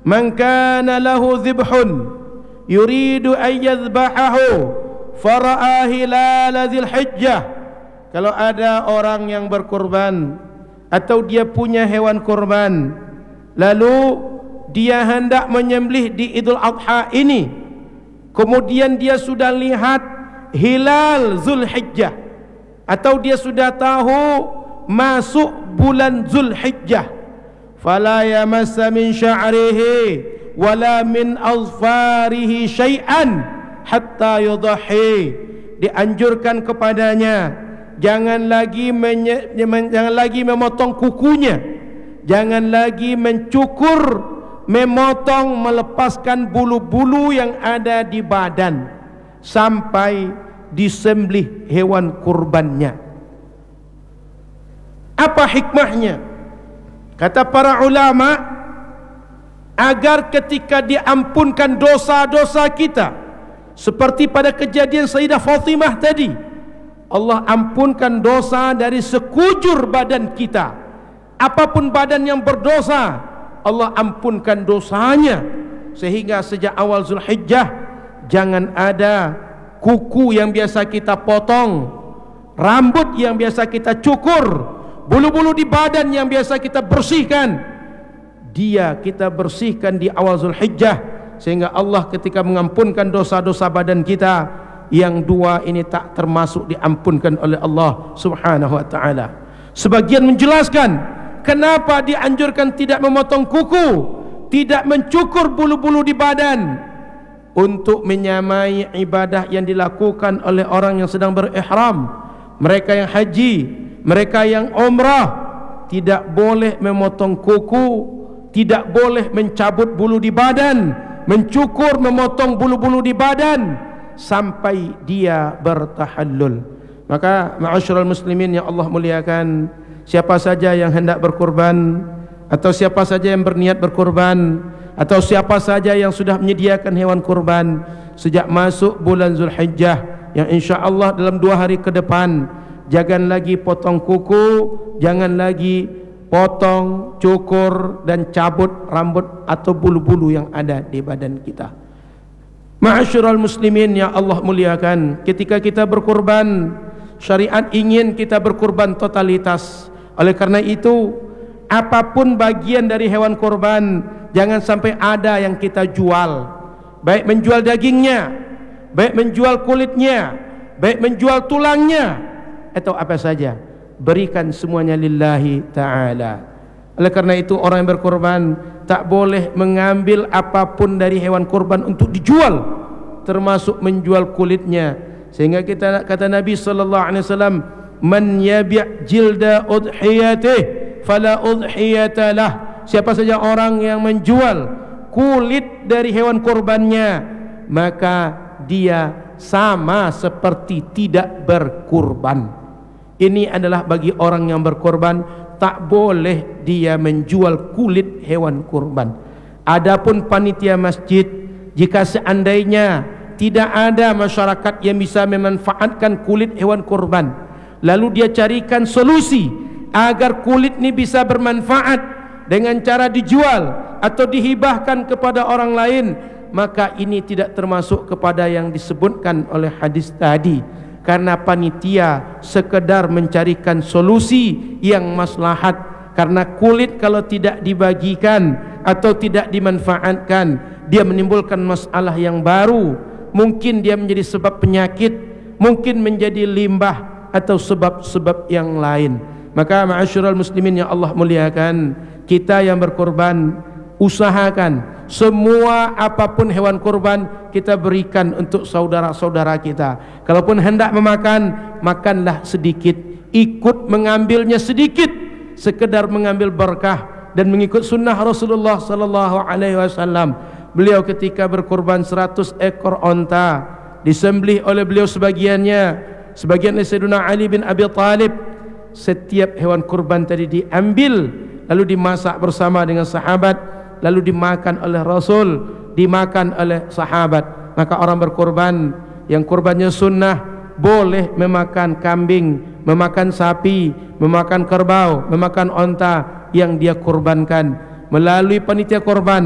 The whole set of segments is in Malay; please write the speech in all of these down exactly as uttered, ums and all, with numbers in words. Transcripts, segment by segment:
man kana lahu dhibhun yuridu an yadhbahahu fara'a hilal dzil hijjah, kalau ada orang yang berkurban atau dia punya hewan kurban lalu dia hendak menyembelih di Idul Adha ini, kemudian dia sudah lihat hilal Zulhijjah atau dia sudah tahu masuk bulan Zulhijjah, fala yamassa min sya'rihi wala min azfarihi syai'an hatta yudhi, dianjurkan kepadanya jangan lagi menye, jangan lagi memotong kukunya, jangan lagi mencukur, memotong, melepaskan bulu-bulu yang ada di badan sampai disembelih hewan kurbannya. Apa hikmahnya? Kata para ulama, agar ketika diampunkan dosa-dosa kita, seperti pada kejadian Sayyidah Fatimah tadi, Allah ampunkan dosa dari sekujur badan kita. Apapun badan yang berdosa, Allah ampunkan dosanya. Sehingga sejak awal Zulhijjah jangan ada kuku yang biasa kita potong, rambut yang biasa kita cukur, bulu-bulu di badan yang biasa kita bersihkan, dia kita bersihkan di awal Zulhijjah, sehingga Allah ketika mengampunkan dosa-dosa badan kita, yang dua ini tak termasuk diampunkan oleh Allah Subhanahu wa taala. Sebagian menjelaskan kenapa dianjurkan tidak memotong kuku, tidak mencukur bulu-bulu di badan, untuk menyamai ibadah yang dilakukan oleh orang yang sedang berihram. Mereka yang haji, mereka yang umrah, tidak boleh memotong kuku, tidak boleh mencabut bulu di badan, mencukur, memotong bulu-bulu di badan sampai dia bertahallul. Maka ma'asyiral muslimin yang Allah muliakan, siapa saja yang hendak berkurban, atau siapa saja yang berniat berkurban, atau siapa saja yang sudah menyediakan hewan kurban sejak masuk bulan Zulhijjah, yang insya-Allah dalam dua hari ke depan, jangan lagi potong kuku, jangan lagi potong, cukur dan cabut rambut atau bulu-bulu yang ada di badan kita. Ma'asyiral muslimin yang Allah muliakan, ketika kita berkurban, syariat ingin kita berkurban totalitas. Oleh karena itu, apapun bagian dari hewan kurban, jangan sampai ada yang kita jual, baik menjual dagingnya, baik menjual kulitnya, baik menjual tulangnya, atau apa saja. Berikan semuanya lillahi ta'ala. Oleh karena itu, orang yang berkorban tak boleh mengambil apapun dari hewan kurban untuk dijual, termasuk menjual kulitnya. Sehingga kita kata Nabi sallallahu alaihi wasallam, man yabi' jilda udhiyatih fala udhiyata lah. Siapa saja orang yang menjual kulit dari hewan kurbannya, maka dia sama seperti tidak berkurban. Ini adalah bagi orang yang berkorban, tak boleh dia menjual kulit hewan kurban. Adapun panitia masjid, jika seandainya tidak ada masyarakat yang bisa memanfaatkan kulit hewan kurban, lalu dia carikan solusi agar kulit ini bisa bermanfaat dengan cara dijual atau dihibahkan kepada orang lain, maka ini tidak termasuk kepada yang disebutkan oleh hadis tadi. Karena panitia sekedar mencarikan solusi yang maslahat. Karena kulit kalau tidak dibagikan atau tidak dimanfaatkan, dia menimbulkan masalah yang baru. Mungkin dia menjadi sebab penyakit, mungkin menjadi limbah atau sebab-sebab yang lain. Maka ma'asyiral muslimin yang Allah muliakan, kita yang berkorban, usahakan semua apapun hewan kurban kita berikan untuk saudara-saudara kita. Kalaupun hendak memakan, makanlah sedikit, ikut mengambilnya sedikit, sekedar mengambil berkah dan mengikut sunnah Rasulullah sallallahu alaihi wasallam. Beliau ketika berkurban seratus ekor onta, disembelih oleh beliau sebagiannya, sebagian oleh Sayyidina Ali bin Abi Thalib. Setiap hewan kurban tadi diambil, lalu dimasak bersama dengan sahabat, lalu dimakan oleh Rasul, dimakan oleh sahabat. Maka orang berkorban yang kurbannya sunnah boleh memakan kambing, memakan sapi, memakan kerbau, memakan onta yang dia kurbankan. Melalui panitia korban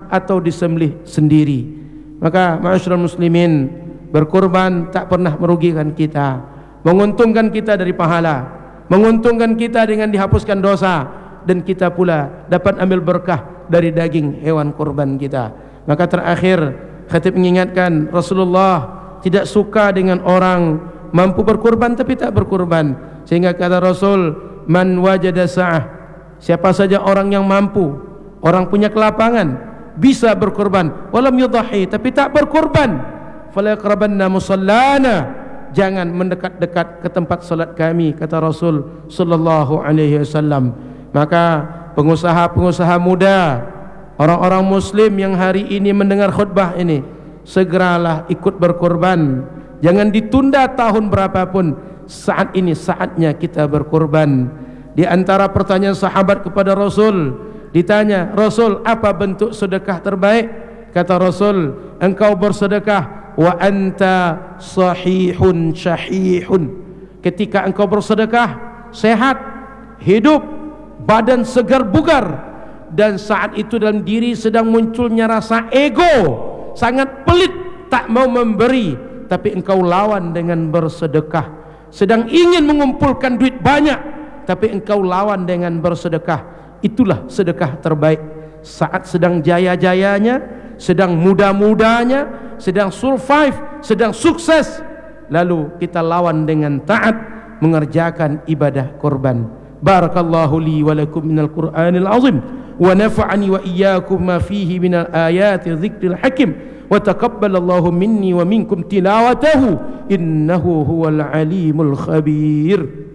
atau disembelih sendiri. Maka ma'asyiral muslimin, berkorban tak pernah merugikan kita, menguntungkan kita dari pahala, menguntungkan kita dengan dihapuskan dosa, dan kita pula dapat ambil berkah dari daging hewan kurban kita. Maka terakhir khatib mengingatkan, Rasulullah tidak suka dengan orang mampu berkorban tapi tak berkorban, sehingga kata Rasul, man wajada sa'ah, siapa saja orang yang mampu, orang punya kelapangan, bisa berkorban, walam yudhahi, tapi tak berkorban, fala yaqrabanna musallana, jangan mendekat-dekat ke tempat salat kami, kata Rasul sallallahu alaihi wasallam. Maka pengusaha-pengusaha muda, orang-orang muslim yang hari ini mendengar khutbah ini, segeralah ikut berkorban. Jangan ditunda tahun berapapun, saat ini saatnya kita berkorban. Di antara pertanyaan sahabat kepada Rasul, ditanya, Rasul, apa bentuk sedekah terbaik? Kata Rasul, engkau bersedekah wa anta sahihun syahihun, ketika engkau bersedekah sehat, hidup, badan segar bugar, dan saat itu dalam diri sedang munculnya rasa ego, sangat pelit, tak mau memberi, tapi engkau lawan dengan bersedekah. Sedang ingin mengumpulkan duit banyak, tapi engkau lawan dengan bersedekah. Itulah sedekah terbaik. Saat sedang jaya-jayanya, sedang muda-mudanya, sedang survive, sedang sukses, lalu kita lawan dengan taat mengerjakan ibadah korban. Barakallahu li wa lakum minal Qur'anil azim, wa nafa'ani wa iyyakum ma fihi minal ayati dzikril hakim, wa taqabbalallahu minni wa minkum tilawatahu innahu huwal alimul khabir.